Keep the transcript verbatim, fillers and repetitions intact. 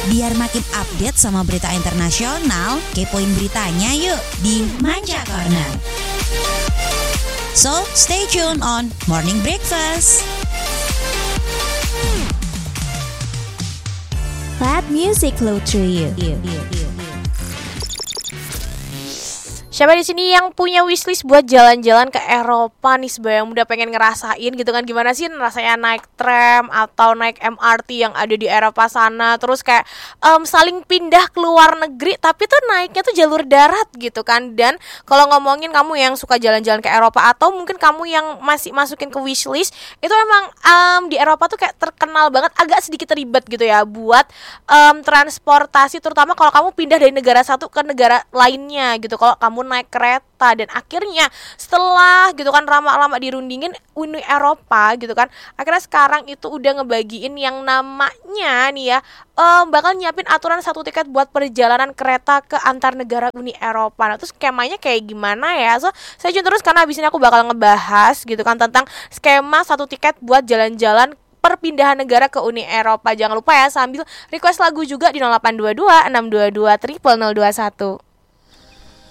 Biar makin update sama berita internasional, kepoin beritanya yuk di Manja Corner. So, stay tuned on Morning Breakfast. Let music flow through you. Siapa di sini yang punya wishlist buat jalan-jalan ke Eropa nih, sebenarnya yang udah pengen ngerasain gitu kan, gimana sih rasanya naik tram atau naik M R T yang ada di Eropa sana, terus kayak um, saling pindah ke luar negeri tapi tuh naiknya tuh jalur darat gitu kan. Dan kalau ngomongin kamu yang suka jalan-jalan ke Eropa atau mungkin kamu yang masih masukin ke wishlist, itu emang um, di Eropa tuh kayak terkenal banget, agak sedikit ribet gitu ya buat um, transportasi, terutama kalau kamu pindah dari negara satu ke negara lainnya gitu. Kalau kamu naik kereta, dan akhirnya setelah gitu kan lama-lama dirundingin Uni Eropa gitu kan, akhirnya sekarang itu udah ngebagiin yang namanya nih ya um, bakal nyiapin aturan satu tiket buat perjalanan kereta ke antar negara Uni Eropa. Nah, terus skemanya kayak gimana ya? So, saya jujur terus karena abis ini aku bakal ngebahas gitu kan tentang skema satu tiket buat jalan-jalan perpindahan negara ke Uni Eropa. Jangan lupa ya sambil request lagu juga di nol delapan dua dua enam dua dua nol nol nol dua satu.